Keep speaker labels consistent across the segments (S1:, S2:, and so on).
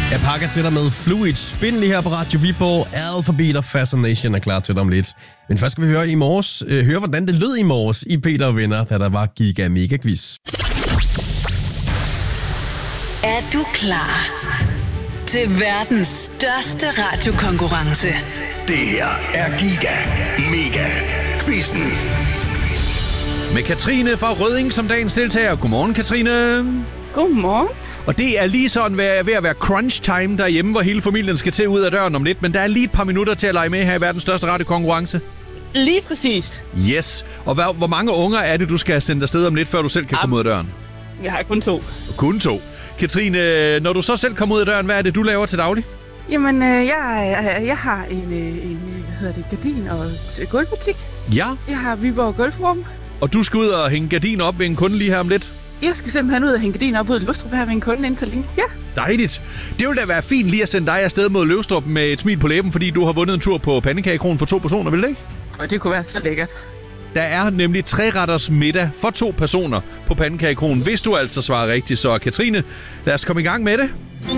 S1: Jeg pakker til dig med Fluid Spin lige her på Radio Viborg. Alphabet og Fascination er klar til dig om lidt. Men først skal vi høre i morges, høre hvordan det lød i morges i Peter og Venner, da der var Giga Mega Quiz.
S2: Er du klar til verdens største radiokonkurrence?
S3: Det her er Giga Mega Quizzen.
S4: Med Katrine fra Rødding som dagens deltager. Godmorgen, Katrine.
S5: Godmorgen.
S4: Og det er lige sådan ved at være crunch time derhjemme, hvor hele familien skal til ud af døren om lidt. Men der er lige et par minutter til at lege med her i verdens største radiokonkurrence.
S5: Lige præcis.
S4: Yes. Og hvor mange unger er det, du skal sende afsted om lidt, før du selv kan komme ud af døren?
S5: Jeg har kun 2.
S4: Kun 2. Katrine, når du så selv kommer ud af døren, hvad er det, du laver til daglig?
S5: Jamen, jeg har en gardin og gulvbutik.
S4: Ja. Jeg
S5: har Viborg Gulvrum.
S4: Og du skal ud og hænge gardiner op ved en kunde lige her om lidt?
S5: Jeg skal simpelthen ud og hænge gardiner op ud i Løvstrup her ved en kunde indtil længe. Ja.
S4: Dejligt. Det ville da være fint lige at sende dig afsted mod Løvstrup med et smil på læben, fordi du har vundet en tur på pandekagekronen for 2 personer, vil det ikke?
S5: Og det kunne være så lækkert.
S4: Der er nemlig 3-retters middag for 2 personer på pandekagekronen, hvis du altså svarer rigtigt. Så Katrine, lad os komme i gang med det.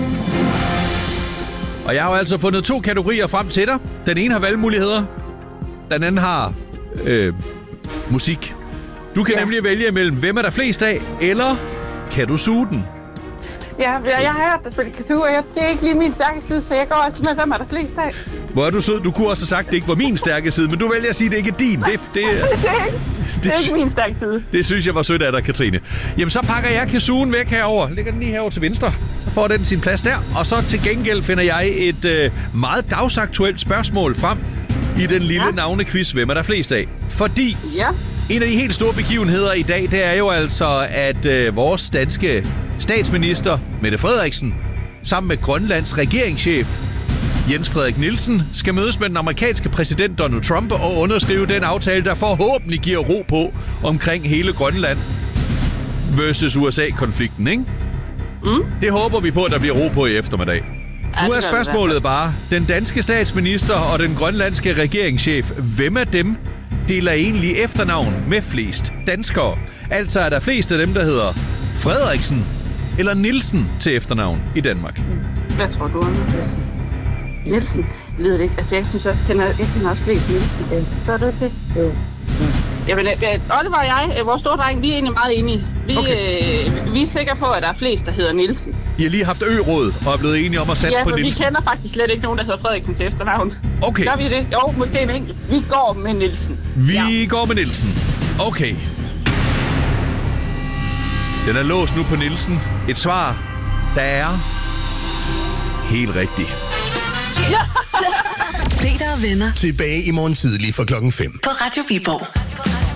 S4: Og jeg har jo altså fundet 2 kategorier frem til dig. Den ene har valgmuligheder. Den anden har musik. Du kan nemlig vælge imellem, hvem er der flest af, eller kan du suge den?
S5: Ja, jeg har hørt dig spille kazoo, og det er ikke lige min stærke side, så jeg går altid med, hvem er der flest af.
S4: Hvor er du sød. Du kunne også have sagt, at det ikke var min stærke side, men du vælger at sige, at det ikke er din. Det
S5: er ikke min stærke side.
S4: Det synes jeg var sødt af dig, Katrine. Jamen, så pakker jeg kazooen væk herover. Lægger den lige herover til venstre. Så får den sin plads der. Og så til gengæld finder jeg et meget dagsaktuelt spørgsmål frem i den lille navnequiz, hvem er der flest af. Fordi en af de helt store begivenheder i dag, det er jo altså, at vores danske statsminister, Mette Frederiksen, sammen med Grønlands regeringschef, Jens Frederik Nielsen, skal mødes med den amerikanske præsident Donald Trump og underskrive den aftale, der forhåbentlig giver ro på omkring hele Grønland versus USA-konflikten, ikke? Det håber vi på, at der bliver ro på i eftermiddag. Nu er spørgsmålet bare, den danske statsminister og den grønlandske regeringschef, hvem af dem deler egentlig efternavn med flest danskere? Altså er der flest af dem, der hedder Frederiksen eller Nielsen til efternavn i Danmark?
S5: Hvad tror du om Nielsen? Nielsen lyder det ikke. Altså jeg synes også, jeg kender også flest Nielsen. Gør du det? Jo. Jamen, Oliver og jeg, vores store dreng, vi er egentlig meget enige. Vi er sikre på, at der er flest, der hedder Nielsen.
S4: I har lige haft ø-råd og er blevet enige om at satse på Nielsen.
S5: Ja, vi kender faktisk slet ikke nogen, der hedder Frederiksen til efternavn.
S4: Okay.
S5: Gør vi det? Jo, måske en enkelt. Vi går med Nielsen.
S4: Vi går med Nielsen. Okay. Den er låst nu på Nielsen. Et svar, der er helt rigtigt.
S2: Peter og Venner.
S3: Tilbage i morgen tidlig fra 5:00.
S2: På Radio Viborg.